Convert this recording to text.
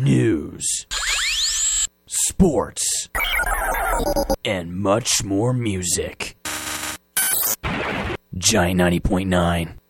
news, sports, and much more music. Giant 90.9.